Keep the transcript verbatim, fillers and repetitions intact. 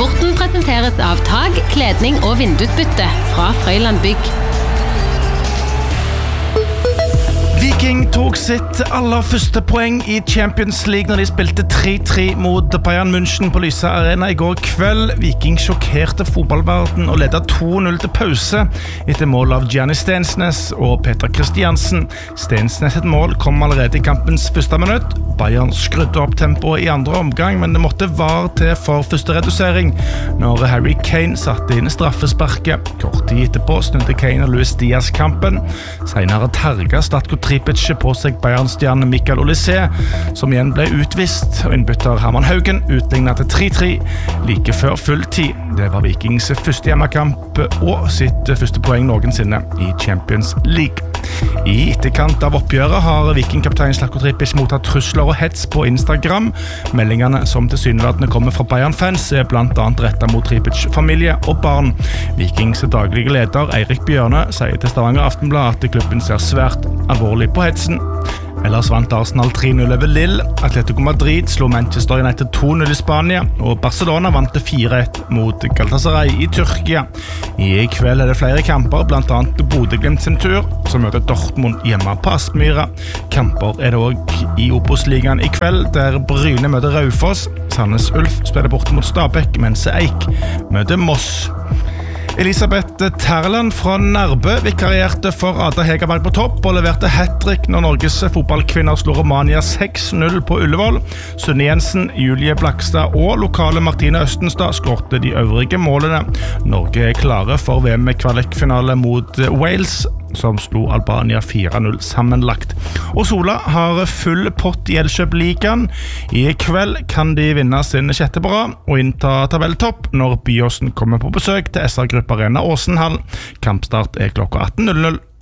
Sporten presenteres av tag, kledning og vindusbytte fra Frøyland Bygg. Viking tok sitt aller første poeng i Champions League når de spilte tre tre mot Bayern München på Lyse Arena i går kveld. Viking sjokkerte fotballverden og ledet to null til pause etter mål av Gianni Stensnes og Peter Christiansen. Stensnes sitt mål kom allerede i kampens første minutt. Bayern skrudde opp tempoet i andre omgang, men det måtte var til for første redusering når Harry Kane satte inn straffesparket. Kort tid etterpå snudde Kane og Luis Diaz kampen. Senere terga Statko Tripic på seg Bayern-stjernen Mikael Olise, som igjen ble utvist, og innbytter Herman Haugen utlignet til tre tre like før full tid. Det var Vikings første hjemmekamp og sitt første poeng noensinne i Champions League. I etterkant av oppgjøret har Viking-kaptein Statko Tripic mottatt trusler og hets på Instagram. Meldingene som tilsynelatende kommer fra Bayern-fans er blant annet rettet mot Tripic familie og barn. Vikings daglige leder Eirik Bjørne sier til Stavanger Aftenblad at klubben ser svært alvorlig på hetsen. Ellers vant Arsenal tre null over Lille, Atletico Madrid slo Manchester United to null i Spania, og Barcelona vant fire ett mot Galatasaray i Tyrkia. I kveld er det flere kamper, blant annet Bodø/Glimt sin tur, som møter Dortmund hjemme på Aspmyra. Kamper er det også i Obos-ligaen i kveld, der Bryne møter Raufoss, Sandnes Ulf spiller bort mot Stabæk, mens Eik møter Moss. Elisabeth Terland fra Nærbø vikarierte for Ada Hegerberg på topp og leverte hat-trick når Norges fotballkvinner slo Romania seks null på Ullevål. Sunne Jensen, Julie Blakstad og lokale Martine Østenstad skårte de øvrige målene. Norge er klare for V M-kvalikfinale mot Wales, som slo Albania fire null sammenlagt. Og Sola har full pott i Elkjøp-ligaen. I kveld kan de vinne sin sjette på rad og innta tabelltopp når Byåsen kommer på besøk til S R Gruppe Arena Åsenhall. Kampstart er klokka atten null null.